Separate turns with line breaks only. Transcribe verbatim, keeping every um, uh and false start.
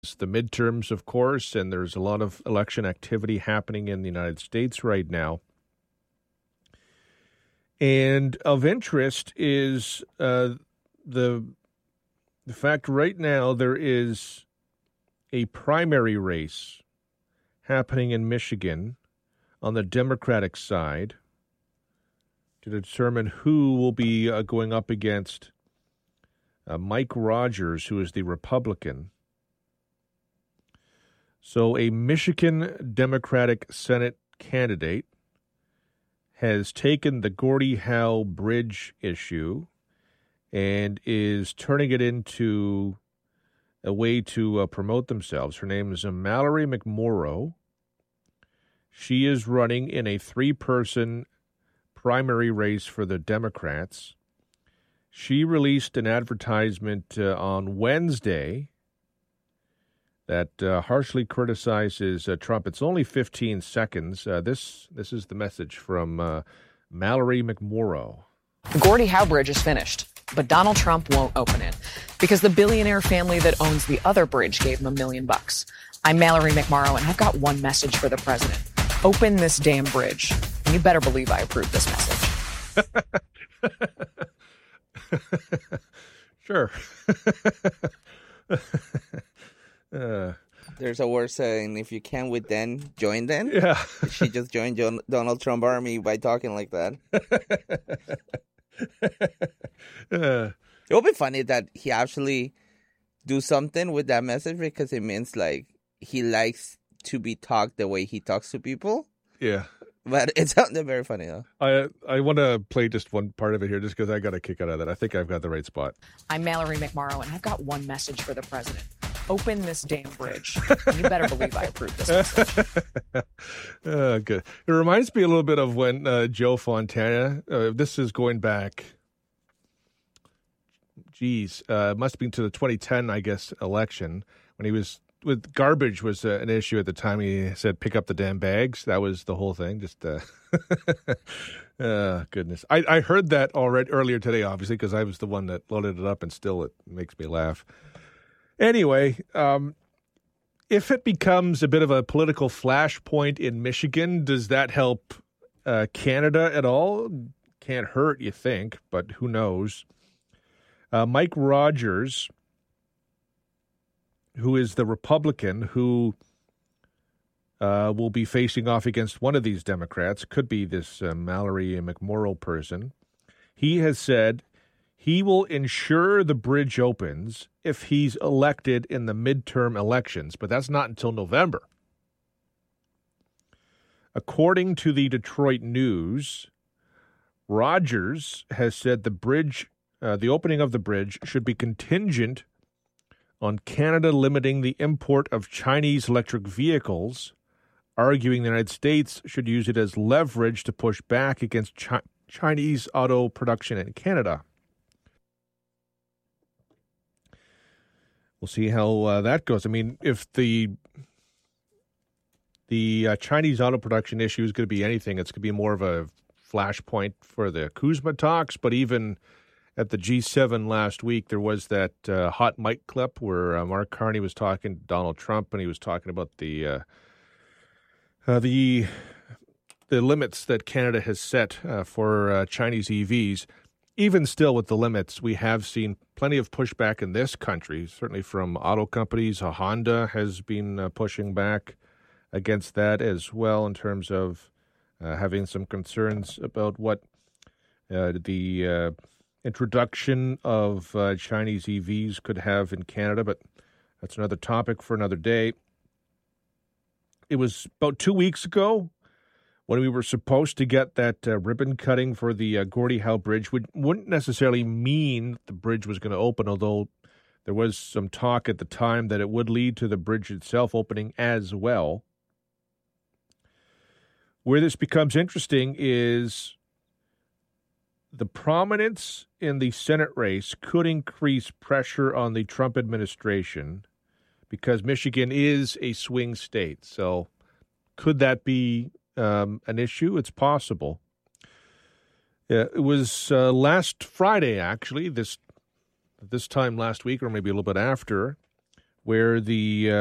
It's the midterms, of course, and there's a lot of election activity happening in the United States right now. And of interest is uh, the the fact right now there is a primary race happening in Michigan on the Democratic side to determine who will be uh, going up against uh, Mike Rogers, who is the Republican. So a Michigan Democratic Senate candidate has taken the Gordie Howe Bridge issue and is turning it into a way to uh, promote themselves. Her name is uh, Mallory McMorrow. She is running in a three-person primary race for the Democrats. She released an advertisement uh, on Wednesday that uh, harshly criticizes uh, Trump. It's only fifteen seconds. Uh, this this is the message from uh, Mallory McMorrow.
The Gordie Howe Bridge is finished, but Donald Trump won't open it because the billionaire family that owns the other bridge gave him a million bucks. I'm Mallory McMorrow, and I've got one message for the president. Open this damn bridge. And you better believe I approve this message.
Sure. Uh,
There's a word saying, if you can with then, join then.
Yeah.
She just joined John, Donald Trump army by talking like that.
uh,
It would be funny that he actually do something with that message because it means like he likes to be talked the way he talks to people.
Yeah.
But it sounded very funny, though.
I I want to play just one part of it here just because I got a kick out of that. I think I've got the right spot.
I'm Mallory McMorrow, and I've got one message for the president. Open this damn bridge. And you better believe I approve this message.
uh, good. It reminds me a little bit of when uh, Joe Fontana, uh, this is going back, geez, uh, must have been to the twenty ten, I guess, election, when he was, with garbage was uh, an issue at the time. He said, pick up the damn bags. That was the whole thing. Just, uh, uh goodness. I, I heard that already earlier today, obviously, because I was the one that loaded it up, and still it makes me laugh. Anyway, um, if it becomes a bit of a political flashpoint in Michigan, does that help uh, Canada at all? Can't hurt, you think, but who knows? Uh, Mike Rogers, who is the Republican who uh, will be facing off against one of these Democrats, could be this uh, Mallory McMorrow person, he has said he will ensure the bridge opens if he's elected in the midterm elections, but that's not until November. According to the Detroit News, Rogers has said the bridge, uh, the opening of the bridge should be contingent on Canada limiting the import of Chinese electric vehicles, arguing the United States should use it as leverage to push back against Chi- Chinese auto production in Canada. We'll see how uh, that goes. I mean, if the the uh, Chinese auto production issue is going to be anything, it's going to be more of a flashpoint for the Kuzma talks. But even at the G seven last week, there was that uh, hot mic clip where uh, Mark Carney was talking to Donald Trump, and he was talking about the uh, uh, the the limits that Canada has set uh, for uh, Chinese E Vs. Even still, with the limits, we have seen plenty of pushback in this country, certainly from auto companies. Uh, Honda has been uh, pushing back against that as well in terms of uh, having some concerns about what uh, the uh, introduction of uh, Chinese E Vs could have in Canada, but that's another topic for another day. It was about two weeks ago when we were supposed to get that uh, ribbon cutting for the uh, Gordie Howe Bridge, which wouldn't necessarily mean the bridge was going to open, although there was some talk at the time that it would lead to the bridge itself opening as well. Where this becomes interesting is the prominence in the Senate race could increase pressure on the Trump administration because Michigan is a swing state. So could that be Um, an issue? It's possible. Uh, it was uh, last Friday, actually, this this time last week, or maybe a little bit after, where the uh,